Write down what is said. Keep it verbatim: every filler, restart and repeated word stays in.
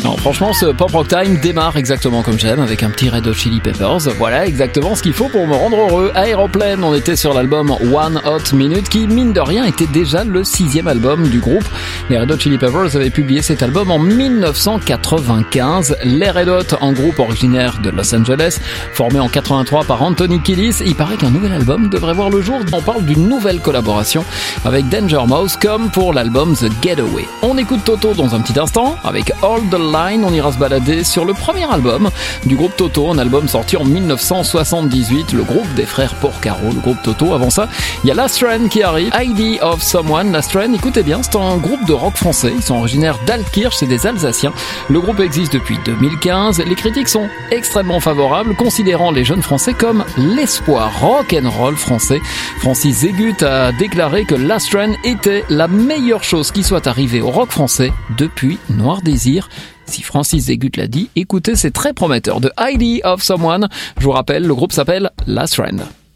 Non, franchement, ce Pop Rock Time démarre exactement comme j'aime, avec un petit Red Hot Chili Peppers. Voilà exactement ce qu'il faut pour me rendre heureux. Aéroplane, on était sur l'album One Hot Minute, qui, mine de rien, était déjà le sixième album du groupe. Les Red Hot Chili Peppers avaient publié cet album en dix-neuf cent quatre-vingt-quinze. Les Red Hot, un groupe originaire de Los Angeles, formé en quatre-vingt-trois par Anthony Kiedis. Il paraît qu'un nouvel album devrait voir le jour. On parle d'une nouvelle collaboration avec Danger Mouse, comme pour l'album The Getaway. On écoute Toto dans un petit instant. Avec All the Line, on ira se balader sur le premier album du groupe Toto, un album sorti en dix-neuf cent soixante-dix-huit, le groupe des frères Porcaro, le groupe Toto. Avant ça, il y a Last Train qui arrive, I D of Someone. Last Train, écoutez bien, c'est un groupe de rock français. Ils sont originaires d'Altkirch, c'est des Alsaciens. Le groupe existe depuis deux mille quinze. Les critiques sont extrêmement favorables, considérant les jeunes français comme l'espoir rock'n'roll français. Francis Zégut a déclaré que Last Train était la meilleure chose qui soit arrivée au rock français depuis Noir Désir. Si Francis Zégut l'a dit, écoutez, c'est très prometteur. De I D of Someone, je vous rappelle, le groupe s'appelle Last Train.